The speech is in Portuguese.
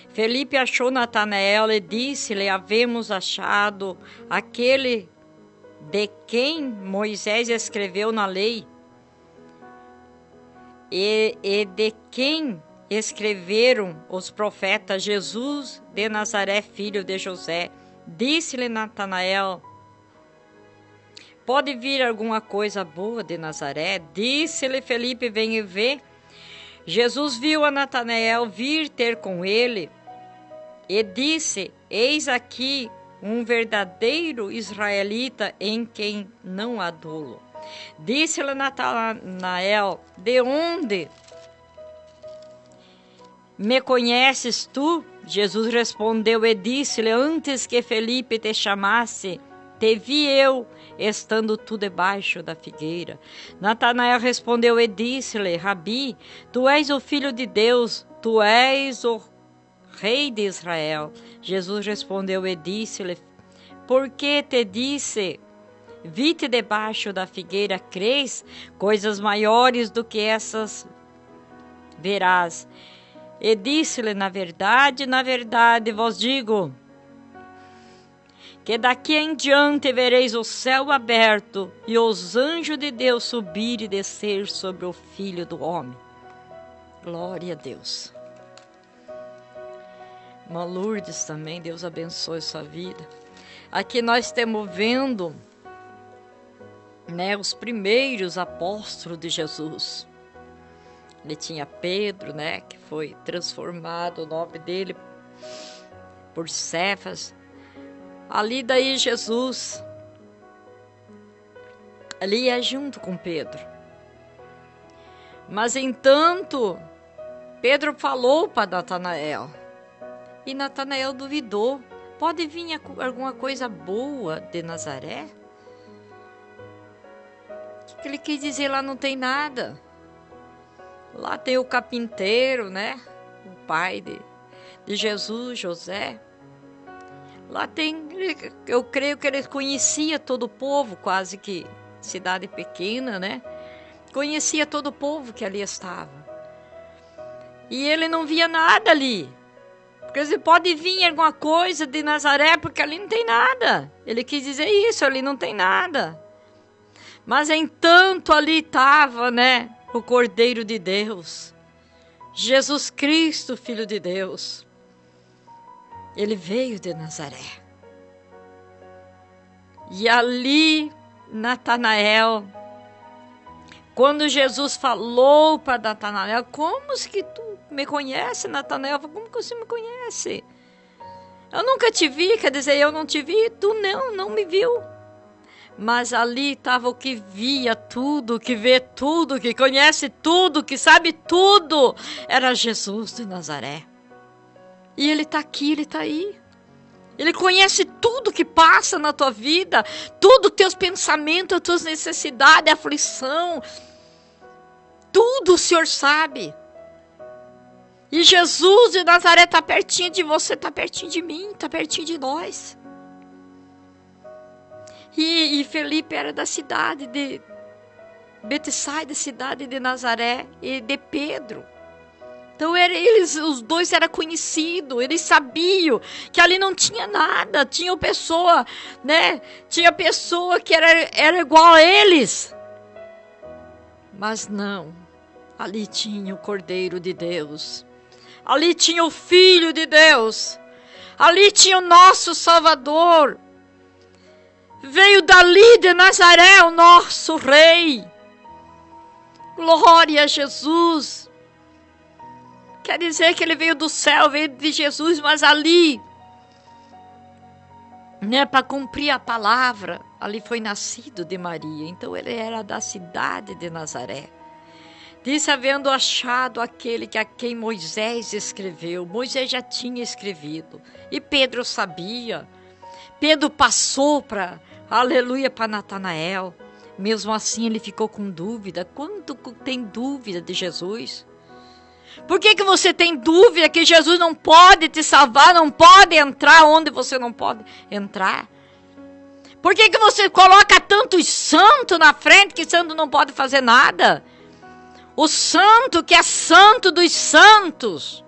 Felipe achou Natanael e disse-lhe: havemos achado aquele de quem Moisés escreveu na lei e de quem escreveram os profetas, Jesus de Nazaré, filho de José. Disse-lhe Natanael: pode vir alguma coisa boa de Nazaré? Disse-lhe Felipe: vem e vê. Jesus viu a Natanael vir ter com ele e disse: eis aqui um verdadeiro israelita em quem não há dolo. Disse-lhe Natanael: de onde me conheces tu? Jesus respondeu e disse-lhe: antes que Felipe te chamasse, te vi eu, estando tu debaixo da figueira. Natanael respondeu e disse-lhe: Rabi, tu és o Filho de Deus, tu és o Rei de Israel. Jesus respondeu e disse-lhe: por que te disse, vi-te debaixo da figueira, crês? Coisas maiores do que essas verás. E disse-lhe: na verdade vos digo, que daqui em diante vereis o céu aberto e os anjos de Deus subir e descer sobre o Filho do Homem. Glória a Deus. Irmã Lourdes também, Deus abençoe sua vida. Aqui nós estamos vendo, né, os primeiros apóstolos de Jesus. Ele tinha Pedro, né, que foi transformado o nome dele por Cefas. Ali daí Jesus, ali ia junto com Pedro. Mas entanto, Pedro falou para Natanael. E Natanael duvidou. Pode vir alguma coisa boa de Nazaré? O que ele quis dizer? Lá não tem nada. Lá tem o carpinteiro, né? O pai de Jesus, José. Lá tem, eu creio que ele conhecia todo o povo, quase que cidade pequena, né? Conhecia todo o povo que ali estava. E ele não via nada ali. Porque ele pode vir alguma coisa de Nazaré, porque ali não tem nada. Ele quis dizer isso, ali não tem nada. Mas entanto ali estava, né? O Cordeiro de Deus, Jesus Cristo, Filho de Deus. Ele veio de Nazaré. E ali, Natanael, quando Jesus falou para Natanael: como que tu me conhece, Natanael? Como que você me conhece? Eu nunca te vi, quer dizer, eu não te vi, tu não me viu. Mas ali estava o que via tudo, que vê tudo, que conhece tudo, que sabe tudo. Era Jesus de Nazaré. E ele está aqui, ele está aí. Ele conhece tudo que passa na tua vida, tudo, teus pensamentos, as tuas necessidades, aflição. Tudo o Senhor sabe. E Jesus de Nazaré está pertinho de você, está pertinho de mim, está pertinho de nós. E Felipe era da cidade de Betsaida, cidade de Nazaré, e de Pedro. Então eles, os dois eram conhecidos, eles sabiam que ali não tinha nada, tinha pessoa, né? Tinha pessoa que era igual a eles. Mas não, ali tinha o Cordeiro de Deus, ali tinha o Filho de Deus, ali tinha o nosso Salvador. Veio dali de Nazaré o nosso Rei. Glória a Jesus. Quer dizer que ele veio do céu, veio de Jesus, mas ali, né, para cumprir a palavra, ali foi nascido de Maria. Então ele era da cidade de Nazaré. Disse, havendo achado aquele que a quem Moisés escreveu. Moisés já tinha escrevido. E Pedro sabia. Pedro passou para Natanael. Mesmo assim ele ficou com dúvida. Quanto tem dúvida de Jesus? Por que você tem dúvida que Jesus não pode te salvar, não pode entrar onde você não pode entrar? Por que você coloca tantos santos na frente que santo não pode fazer nada? O santo que é santo dos santos.